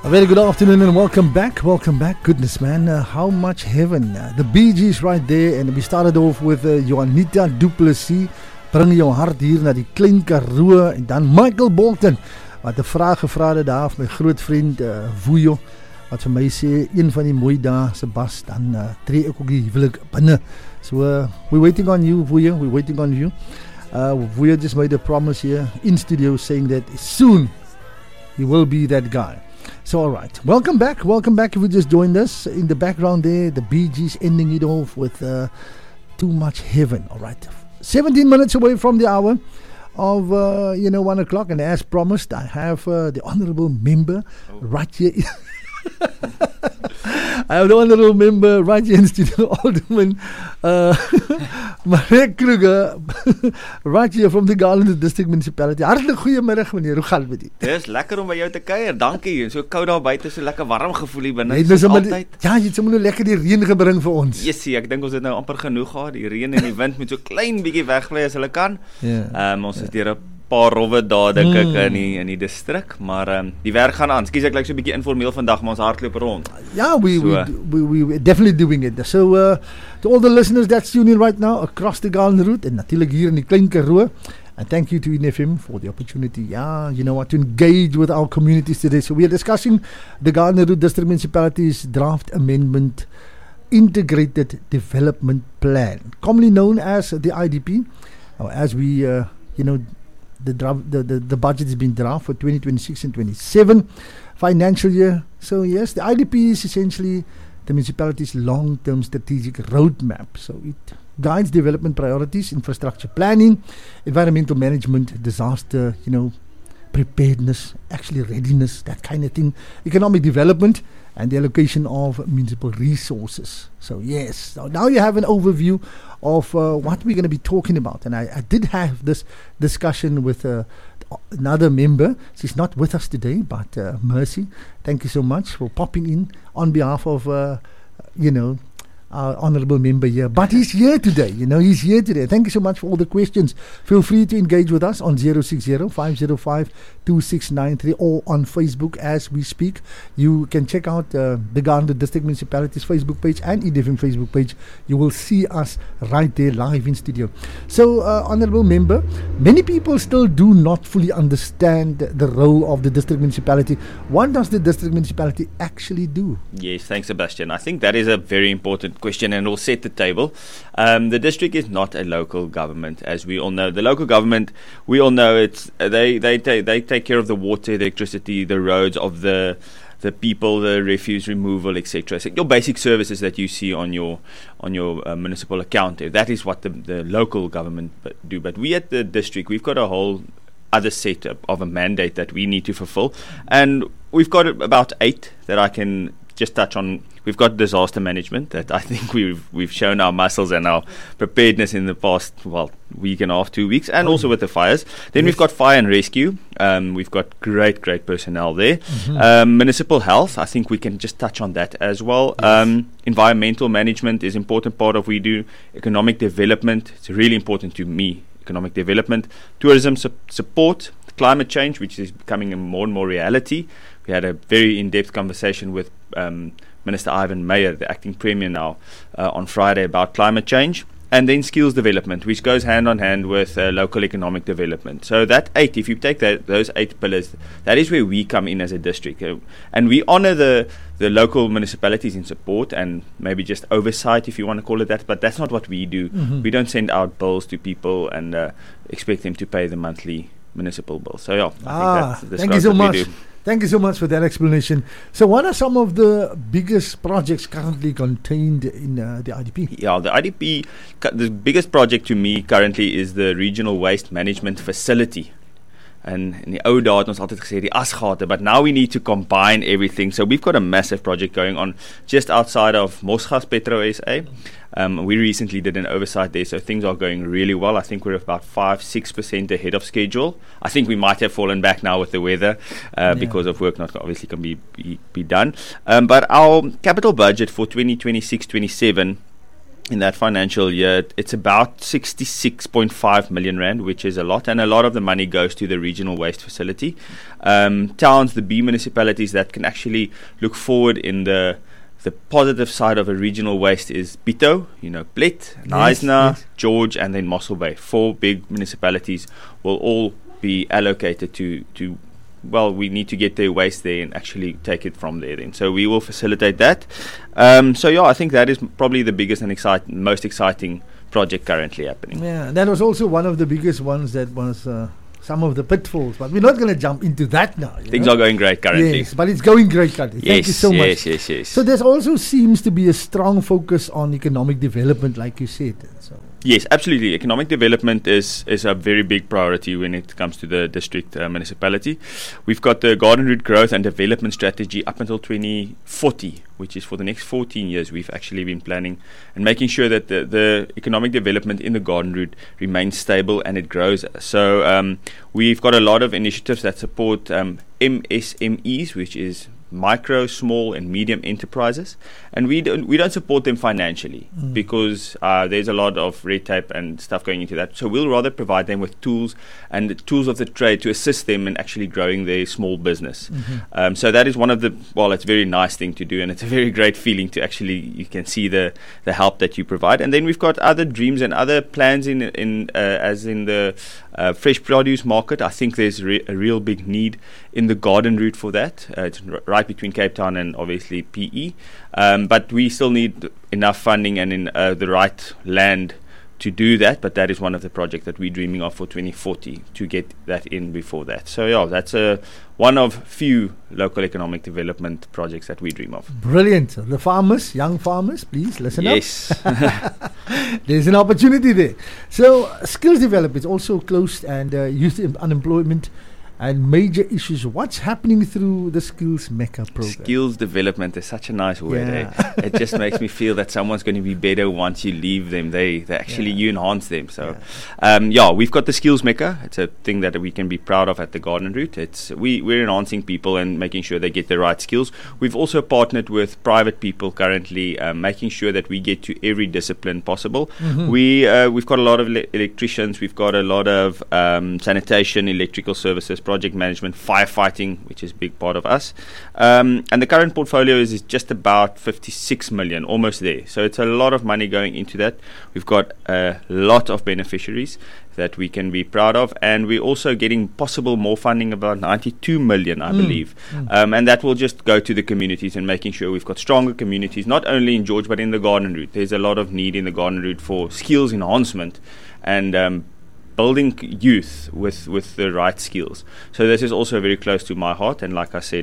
A very good afternoon and welcome back. Welcome back. Goodness, man, how much heaven. The Bee Gees right there. And we started off with Juanita Du Plessis. Bring jou hart hier na die Klein Karoo. En dan Michael Bolton. Wat 'n vraag gevra het daar van my groot vriend Vuyo. Wat vir my sê, een van die mooi dae se bas, dan tree ek ook die huwelik binne. So we're waiting on you, Vuyo. We're waiting on you. Vuyo just made a promise here in studio saying that soon he will be that guy. So all right, welcome back if you just joined us. In the background there, the Bee Gees ending it off with Too Much Heaven. All right, 17 minutes away from the hour of 1 o'clock, and as promised, I have the honourable member right here. I have the honourable member right here in studio, Alderman Marek Kruger, right here from the Garland District Municipality. Hartelijk goeiemiddag, meneer. Hoe gaan het met u? Dis lekker om by jou te kuier. Dankie. So koud daar buite, so lekker warm gevoel hier binne. Ja, jy het sommer nou lekker die reën gebring vir ons. Jessie, ek dink ons het nou amper genoeg gehad. Die reën en die wind moet so klein bietjie wegbly as hulle kan. Ons is deur 'n paar rowwe dae dink ek in die distrik, maar die werk gaan aan. Skus ek lyk so 'n bietjie informeel vandag, maar ons hardloop rond. Yeah, we're definitely doing it. So to all the listeners that's tuning in right now across the Garden route en natuurlijk hier in die Klein Karoo, and thank you to NFM for the opportunity, to engage with our communities today. So we are discussing the Garden route District Municipality's draft amendment integrated development plan, commonly known as the IDP, as we the budget has been drafted for 2026 and 27 financial year. So yes, the IDP is essentially the municipality's long-term strategic roadmap. So it guides development priorities, infrastructure planning, environmental management, disaster, preparedness, actually readiness, that kind of thing, economic development, and the allocation of municipal resources. So yes, so now you have an overview of what we're going to be talking about. And I did have this discussion with another member. She's not with us today, but Mercy, thank you so much for popping in on behalf of, our honourable member here. But he's here today, he's here today. Thank you so much for all the questions. Feel free to engage with us on 060-505-2693 or on Facebook as we speak. You can check out the Garden District Municipality's Facebook page and EDFM Facebook page. You will see us right there live in studio. So, honourable member, many people still do not fully understand the role of the district municipality. What does the district municipality actually do? Yes, thanks, Sebastian. I think that is a very important question and will set the table. The district is not a local government, as we all know. The local government, we all know, they take care of the water, the electricity, the roads, of the people, the refuse removal, etc. So your basic services that you see on your municipal account, that is what the local government do. But we at the district, we've got a whole other set of a mandate that we need to fulfill, and we've got about 8 that I can just touch on. We've got disaster management that I think we've shown our muscles and our preparedness in the past week and a half, 2 weeks, and also with the fires. Then we've got fire and rescue. We've got great personnel there. Municipal health, I think we can just touch on that as well. Yes. Environmental management is an important part of what we do. Economic development, it's really important to me. Economic development, tourism support, climate change, which is becoming a more and more reality. We had a very in-depth conversation with Minister Ivan Meyer, the acting premier now, on Friday about climate change. And then skills development, which goes hand on hand with local economic development. So that 8, if you take those 8 pillars, that is where we come in as a district. And we honour the local municipalities in support and maybe just oversight, if you want to call it that. But that's not what we do. We don't send out bills to people and expect them to pay the monthly municipal bill. So I think that's thank you so much. Thank you so much for that explanation. So what are some of the biggest projects currently contained in the IDP? Yeah, the IDP, the biggest project to me currently is the Regional Waste Management Facility. En in die ou dae het ons altyd gesê die asgate, but now we need to combine everything. So we've got a massive project going on just outside of Mosgas Petro SA. We recently did an oversight there, so things are going really well. I think we're about 5-6% ahead of schedule. I think we might have fallen back now with the weather because of work not obviously can be done. But our capital budget for 2026-27 in that financial year, it's about 66.5 million rand, which is a lot, and a lot of the money goes to the regional waste facility. Towns, the B municipalities that can actually look forward in the positive side of a regional waste is Pito, Blet, Knysna, George, and then Mossel Bay. 4 big municipalities will all be allocated to we need to get their waste there and actually take it from there then. So we will facilitate that. I think that is probably the biggest and most exciting project currently happening. Yeah, that was also one of the biggest ones that was some of the pitfalls, but we're not going to jump into that now. Things are going great currently. Yes, but it's going great currently. Thank you so much. Yes. So there also seems to be a strong focus on economic development, like you said. So yes, absolutely. Economic development is a very big priority when it comes to the district municipality. We've got the Garden Route Growth and Development Strategy up until 2040, which is for the next 14 years. We've actually been planning and making sure that the economic development in the Garden Route remains stable and it grows. So we've got a lot of initiatives that support MSMEs, which is micro, small, and medium enterprises, and we don't support them financially because there's a lot of red tape and stuff going into that. So we'll rather provide them with tools and the tools of the trade to assist them in actually growing their small business. So that is one of it's a very nice thing to do, and it's a very great feeling to actually, you can see the help that you provide. And then we've got other dreams and other plans as in the fresh produce market. I think there's a real big need in the Garden Route for that. It's right between Cape Town and obviously PE, but we still need enough funding and in the right land to do that. But that is one of the projects that we're dreaming of for 2040 to get that in before that. So that's one of few local economic development projects that we dream of. Brilliant. The farmers, young farmers, please listen up. Yes. There's an opportunity there. So skills development is also closed, and youth unemployment and major issues. What's happening through the Skills Mecca program? Skills development is such a nice word. It just makes me feel that someone's going to be better once you leave them. They actually you enhance them. So we've got the Skills Mecca. It's a thing that we can be proud of at the Garden Route. We're enhancing people and making sure they get the right skills. We've also partnered with private people currently, making sure that we get to every discipline possible. We've got a lot of electricians. We've got a lot of sanitation, electrical services, project management, firefighting, which is a big part of us. And the current portfolio is just about 56 million, almost there. So it's a lot of money going into that. We've got a lot of beneficiaries that we can be proud of, and we're also getting possible more funding, about 92 million, I believe. And that will just go to the communities and making sure we've got stronger communities, not only in George, but in the Garden Route. There's a lot of need in the Garden Route for skills enhancement and building youth with the right skills. So this is also very close to my heart, and like I said,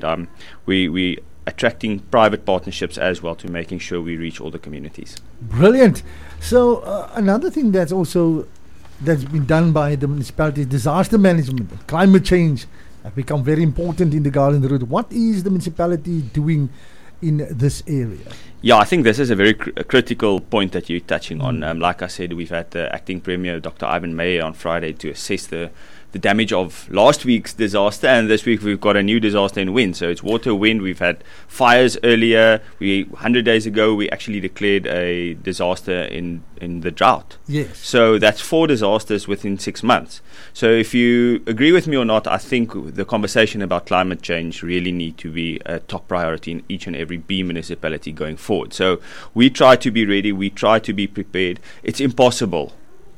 we attracting private partnerships as well to making sure we reach all the communities. Brilliant. So another thing that's been done by the municipality is disaster management. Climate change have become very important in the Garden Route. What is the municipality doing in this area? Yeah, I think this is a very critical point that you're touching on. Like I said, we've had the acting premier, Dr. Ivan Meyer, on Friday to assess the damage of last week's disaster, and this week we've got a new disaster in wind. So it's water, wind. We've had fires earlier. 100 days ago we actually declared a disaster in the drought. Yes. So that's 4 disasters within 6 months. So if you agree with me or not, I think the conversation about climate change really need to be a top priority in each and every B municipality going forward. So we try to be ready. We try to be prepared. It's impossible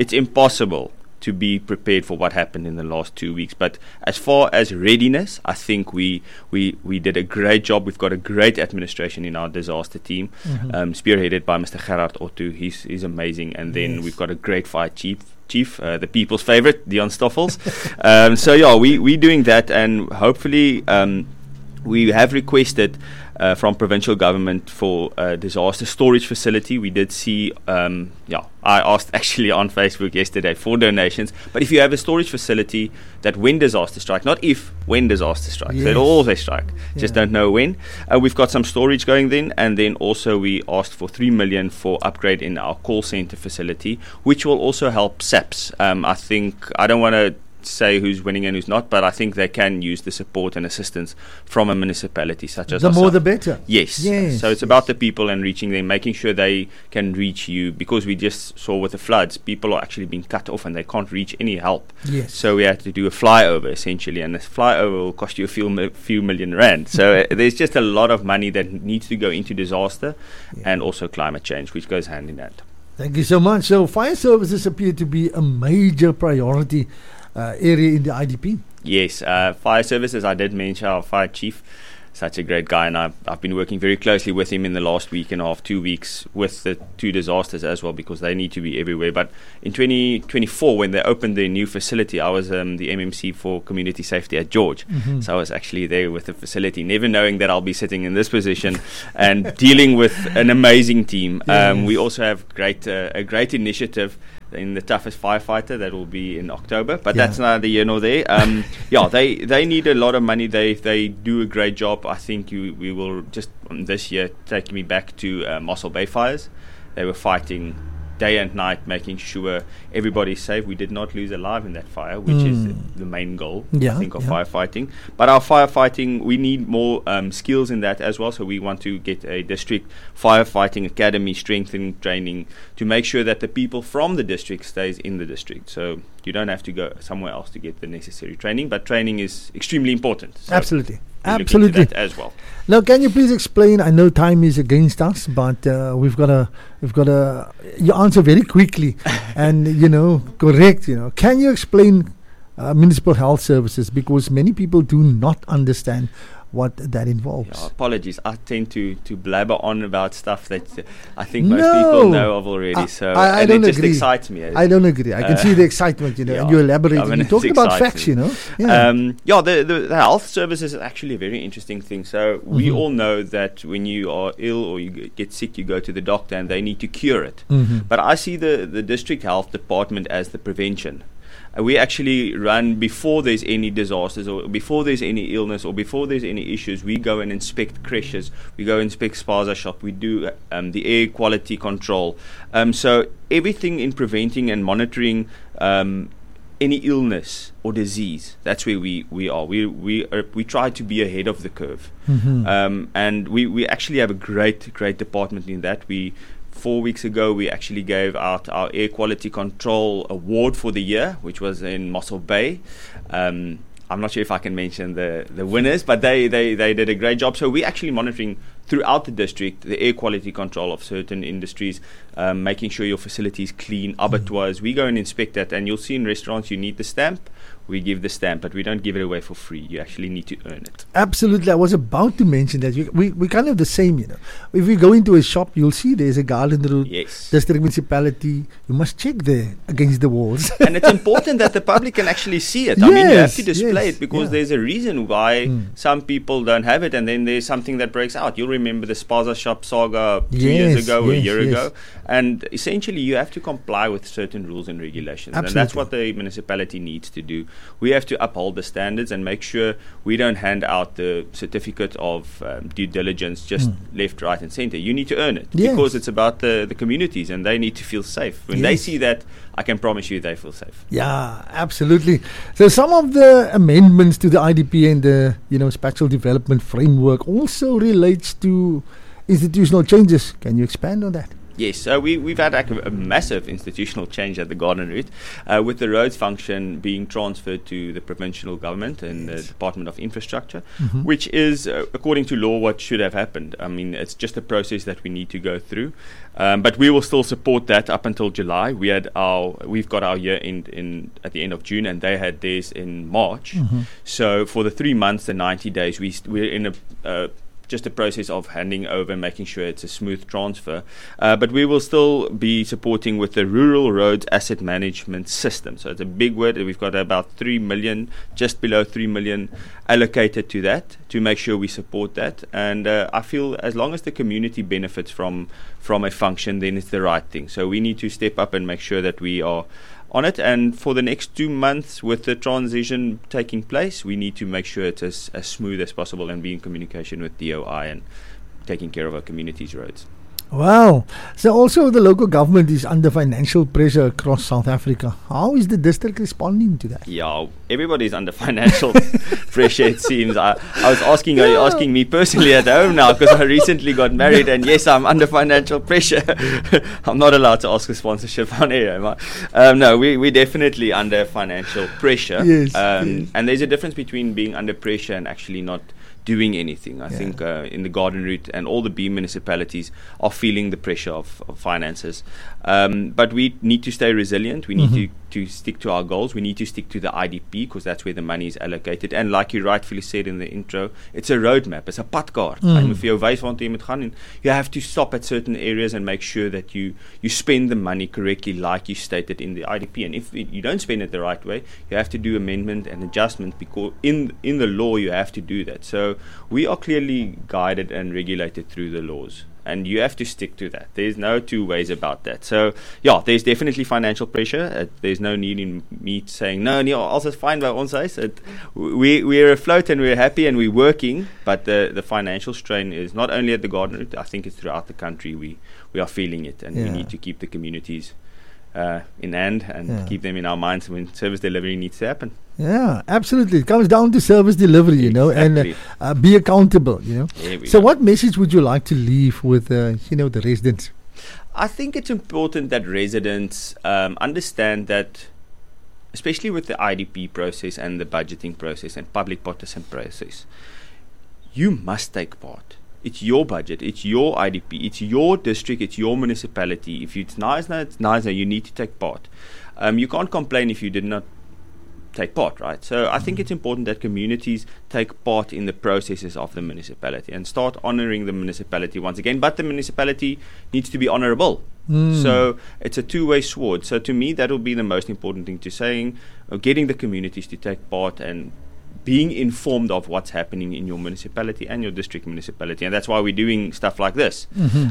to be prepared for what happened in the last 2 weeks. But as far as readiness, I think we did a great job. We've got a great administration in our disaster team, spearheaded by Mr. Gerard Otto. He's amazing. And then we've got a great fire chief, the people's favorite, Dion Stoffels. We're doing that, and hopefully we have requested from provincial government for a disaster storage facility. We did see, I asked actually on Facebook yesterday for donations. But if you have a storage facility that when disaster strike, not if, when disaster strikes, yes. They'll always strike, just don't know when. We've got some storage going then, and then also we asked for 3 million for upgrade in our call center facility, which will also help SAPS. I think, I don't want to say who's winning and who's not, but I think they can use the support and assistance from a municipality such as the ourselves. more the better. Yes. So it's about the people and reaching them, making sure they can reach you, because we just saw with the floods, people are actually being cut off and they can't reach any help. Yes. So we had to do a flyover essentially, and this flyover will cost you a few million rand. So there's just a lot of money that needs to go into disaster and also climate change, which goes hand in hand. Thank you so much. So fire services appear to be a major priority area in the IDP. Yes, fire services, I did mention our fire chief, such a great guy, and I've been working very closely with him in the last week and a half, 2 weeks, with the 2 disasters as well, because they need to be everywhere. But in 2024, when they opened their new facility, I was the MMC for community safety at George. So I was actually there with the facility, never knowing that I'll be sitting in this position and dealing with an amazing team. We also have a great initiative in the toughest firefighter that will be in October, but that's neither here nor there. They need a lot of money. They do a great job. I think we will just this year take me back to Mossel Bay fires. They were fighting day and night, making sure everybody's safe. We did not lose alive in that fire, which is the main goal, I think, of firefighting. But our firefighting, we need more skills in that as well. So we want to get a district firefighting academy, strengthening training, to make sure that the people from the district stays in the district. So you don't have to go somewhere else to get the necessary training, but training is extremely important. So Absolutely. That as well. Now, can you please explain? I know time is against us, but we've got to. You answer very quickly, and correct. Can you explain municipal health services, because many people do not understand what that involves? Apologies, I tend to blabber on about stuff that I think most people know of already. I don't just agree. Excites me. I don't agree. I can see the excitement, and you elaborate. You talk about facts, The health services is actually a very interesting thing. So we all know that when you are ill or you get sick, you go to the doctor and they need to cure it. But I see the district health department as the prevention. We actually run before there's any disasters or before there's any illness or before there's any issues. We go and inspect creches, we go inspect spaza shop, we do the air quality control. So everything in preventing and monitoring any illness or disease, that's where we are. We try to be ahead of the curve. And we actually have a great department in that. 4 weeks ago, we actually gave out our Air Quality Control Award for the year, which was in Mossel Bay. I'm not sure if I can mention the winners, but they did a great job. So we're actually monitoring throughout the district the air quality control of certain industries, making sure your facility is clean, abattoirs. We go and inspect that, and you'll see in restaurants you need the stamp. We give the stamp, but we don't give it away for free. You actually need to earn it. Absolutely. I was about to mention that. We kind of the same, If you go into a shop, you'll see there's a garden route. Yes. District municipality. You must check there against the walls. And it's important that the public can actually see it. I mean, you have to display it, because there's a reason why some people don't have it, and then there's something that breaks out. You'll remember the Spaza Shop saga 2 years ago or a year ago. And essentially, you have to comply with certain rules and regulations. Absolutely. And that's what the municipality needs to do. We have to uphold the standards and make sure we don't hand out the certificate of due diligence just left, right, and center. You need to earn it, because it's about the communities, and they need to feel safe. When they see that, I can promise you they feel safe. Yeah, absolutely. So some of the amendments to the IDP and the Spatial Development Framework also relates to institutional changes. Can you expand on that? Yes, so we've had a massive institutional change at the Garden Route, with the roads function being transferred to the provincial government and the Department of Infrastructure, which is, according to law, what should have happened. I mean, it's just a process that we need to go through, but we will still support that up until July. We've got our year in at the end of June, and they had theirs in March. So for the 3 months, the 90 days, we're in just a process of handing over and making sure it's a smooth transfer. But we will still be supporting with the Rural Roads Asset Management System. So it's a big word. We've got about 3 million, just below 3 million allocated to that, to make sure we support that. And I feel as long as the community benefits from a function, then it's the right thing. So we need to step up and make sure that we are on it, and for the next 2 months with the transition taking place, we need to make sure it's as smooth as possible and be in communication with DOI and taking care of our community's roads. Wow. So also the local government is under financial pressure across South Africa. How is the district responding to that? Yeah, everybody's under financial pressure, it seems. I was asking, are you asking me personally at home now? Because I recently got married, and yes, I'm under financial pressure. I'm not allowed to ask for sponsorship on air, am I? No, we're definitely under financial pressure. Yes, And there's a difference between being under pressure and actually not doing anything. I think in the Garden Route and all the B municipalities are feeling the pressure of finances. But we need to stay resilient. We need to stick to our goals. We need to stick to the IDP because that's where the money is allocated. And like you rightfully said in the intro, it's a roadmap. It's a padkaart. You have to stop at certain areas and make sure that you spend the money correctly like you stated in the IDP. And if you don't spend it the right way, you have to do amendment and adjustment because in the law you have to do that. So we are clearly guided and regulated through the laws. And you have to stick to that. There's no two ways about that. So, yeah, there's definitely financial pressure. There's no need in me saying, no, also fine by ons huis. We're afloat and we're happy and we're working. But the financial strain is not only at the Garden Route, I think it's throughout the country. We are feeling it. And we need to keep the communities in hand and keep them in our minds when service delivery needs to happen. Yeah, absolutely. It comes down to service delivery, you know, and be accountable, you know. So what message would you like to leave with, the residents? I think it's important that residents understand that, especially with the IDP process and the budgeting process and public participation process, you must take part. It's your budget, it's your IDP, it's your district, it's your municipality. If it's nice, you need to take part. You can't complain if you did not take part, right? So I think it's important that communities take part in the processes of the municipality and start honoring the municipality once again. But the municipality needs to be honorable. So it's a two-way sword. So to me, that will be the most important thing to saying, getting the communities to take part and being informed of what's happening in your municipality and your district municipality. And that's why we're doing stuff like this.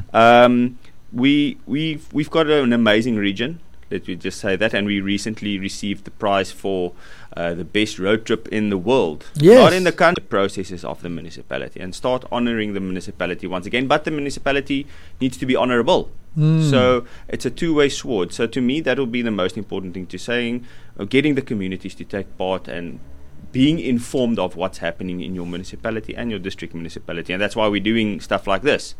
We've got an amazing region. Let me just say that, and we recently received the prize for the best road trip in the world. Yes. Not in the country. The processes of the municipality and start honoring the municipality once again. But the municipality needs to be honorable. So it's a two-way sword. So to me, that will be the most important thing to saying, getting the communities to take part and being informed of what's happening in your municipality and your district municipality. And that's why we're doing stuff like this.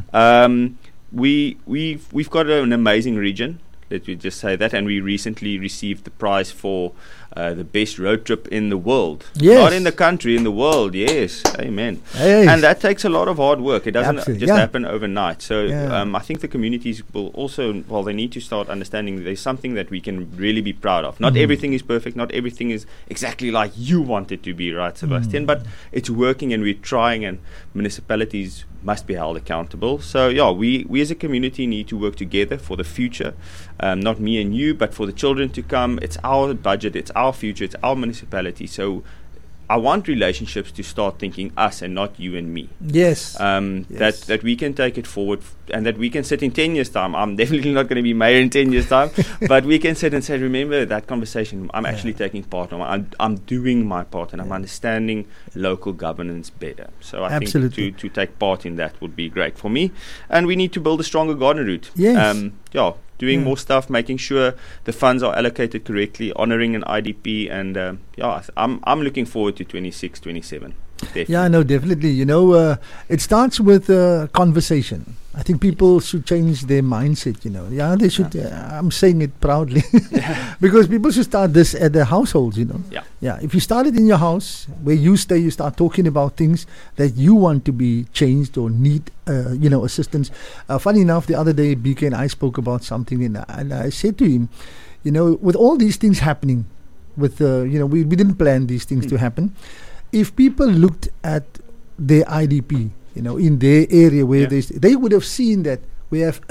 We've got an amazing region. Let me just say that, and we recently received the prize for the best road trip in the world. Yes. Not in the country, in the world. Yes, amen. Yes. And that takes a lot of hard work. It doesn't just happen overnight. So I think the communities will also, they need to start understanding there's something that we can really be proud of. Not everything is perfect. Not everything is exactly like you want it to be, right, Sebastian? But it's working and we're trying, and municipalities must be held accountable. So we as a community need to work together for the future. Not me and you, but for the children to come. It's our budget, it's our future, it's our municipality. So I want relationships to start thinking us and not you and me. Yes. That we can take it forward and that we can sit in 10 years' time. I'm definitely not going to be mayor in 10 years' time, but we can sit and say, remember that conversation. I'm actually taking part. I'm doing my part and I'm understanding local governance better. So I think to take part in that would be great for me. And we need to build a stronger Garden Route. Yes. Doing more stuff, making sure the funds are allocated correctly, honouring an IDP, and I'm looking forward to 26, 27. Definitely. Yeah, no, definitely. You know, it starts with conversation. I think people should change their mindset, you know. Yeah, they should. I'm saying it proudly. Because people should start this at their households, you know. Yeah. If you start it in your house, where you stay, you start talking about things that you want to be changed or need, assistance. Funny enough, the other day, BK and I spoke about something, and I said to him, you know, with all these things happening, we didn't plan these things to happen. If people looked at their IDP, you know, in their area where they would have seen that we have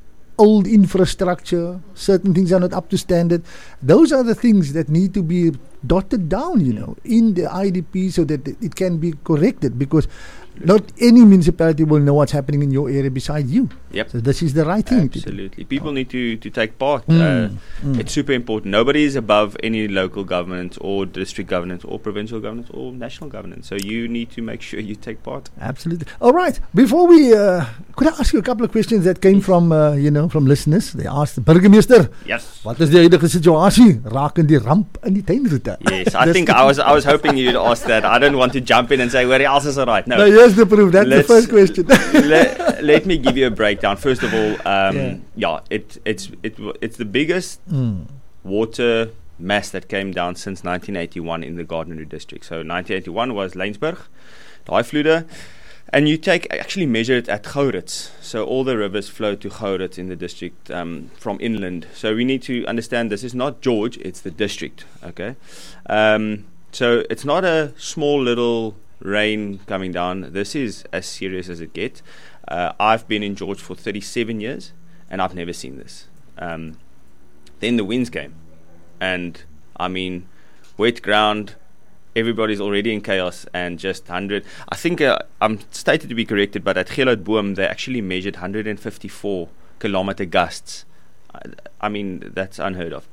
old infrastructure, certain things are not up to standard. Those are the things that need to be dotted down, in the IDP so that it can be corrected, because not any municipality will know what's happening in your area beside you. Yep. So this is the right thing to do. Absolutely. People need to take part. It's super important. Nobody is above any local government or district government or provincial government or national government. So you need to make sure you take part. Absolutely. All right. Before we, could I ask you a couple of questions that came from, from listeners? They asked, Burgemeester, Yes. wat is die huidige situasie rakende die ramp in die tuinroete? Yes, I think I was hoping you'd ask that. I don't want to jump in and say where else is all right. No. Here's the proof. That's the first question. Let me give you a breakdown. First of all, it's the biggest water mass that came down since 1981 in the Garden district. So 1981 was Laingsburg, Daai and you actually measure it at Gouritz. So all the rivers flow to Gouritz in the district from inland. So we need to understand this is not George, it's the district. Okay, so it's not a small little rain coming down. This is as serious as it gets. I've been in George for 37 years and I've never seen this. Then the winds came, and I mean, wet ground, everybody's already in chaos, and just 100. I think I'm stated to be corrected, but at Geelhout-Boom they actually measured 154 kilometer gusts. I mean, that's unheard of.